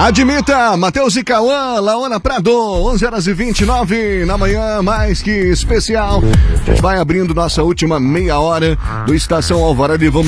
Admita, Matheus e Cauã, Laona Prado, 11h29 na manhã, mais que especial. A gente vai abrindo nossa última meia hora do Estação Alvorada e vamos